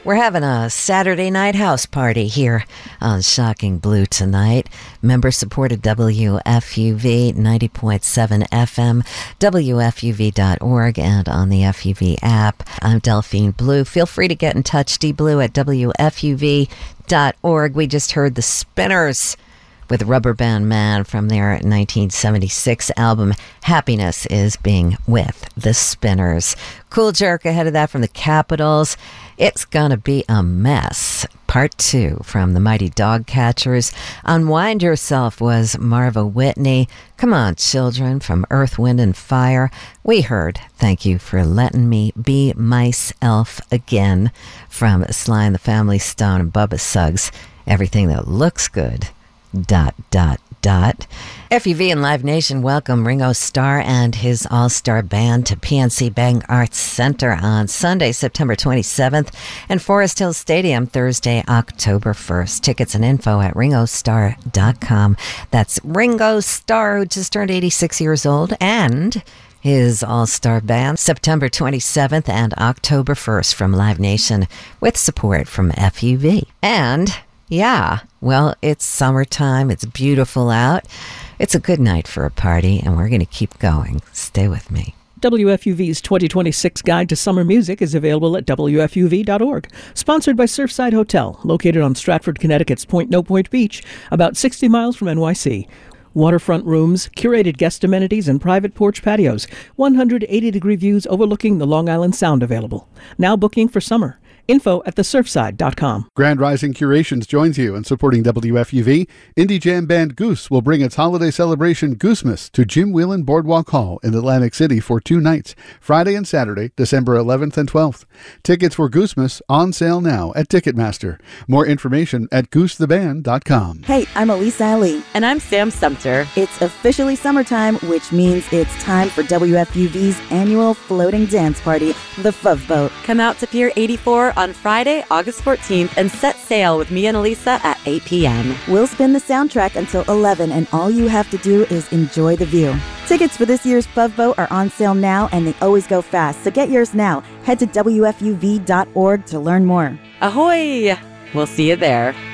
We're having a Saturday night house party here on Shocking Blue tonight. Member-supported WFUV 90.7 FM, WFUV.org, and on the FUV app. I'm Delphine Blue. Feel free to get in touch, dblue at WFUV.org. We just heard the Spinners with Rubber Band Man from their 1976 album, Happiness is Being with the Spinners. Cool Jerk ahead of that from the Capitals. It's Gonna Be a Mess, Part 2 from the Mighty Dogcatchers. Unwind Yourself was Marva Whitney. Come On Children from Earth, Wind and Fire. We heard Thank You for Letting Me Be Myself Again from Sly and the Family Stone and Bubba Suggs. Everything that looks good. ... FUV and Live Nation welcome Ringo Starr and his all-star band to PNC Bank Arts Center on Sunday, September 27th, and Forest Hill Stadium Thursday, October 1st. Tickets and info at ringostarr.com. That's Ringo Starr, who just turned 86 years old, and his all-star band, September 27th and October 1st from Live Nation, with support from FUV. And yeah, well, it's summertime. It's beautiful out. It's a good night for a party, and we're going to keep going. Stay with me. WFUV's 2026 Guide to Summer Music is available at WFUV.org. Sponsored by Surfside Hotel, located on Stratford, Connecticut's Point No Point Beach, about 60 miles from NYC. Waterfront rooms, curated guest amenities, and private porch patios. 180-degree views overlooking the Long Island Sound available. Now booking for summer. Info at thesurfside.com. Grand Rising Curations joins you in supporting WFUV. Indie jam band Goose will bring its holiday celebration Goosemas to Jim Whelan Boardwalk Hall in Atlantic City for 2 nights, Friday and Saturday, December 11th and 12th. Tickets for Goosemas on sale now at Ticketmaster. More information at goosetheband.com. Hey, I'm Elise Ali. And I'm Sam Sumter. It's officially summertime, which means it's time for WFUV's annual floating dance party, the Fove Boat. Come out to Pier 84 on Friday, August 14th, and set sail with me and Elisa at 8 p.m. We'll spin the soundtrack until 11, and all you have to do is enjoy the view. Tickets for this year's Fove Boat are on sale now, and they always go fast, so get yours now. Head to WFUV.org to learn more. Ahoy! We'll see you there.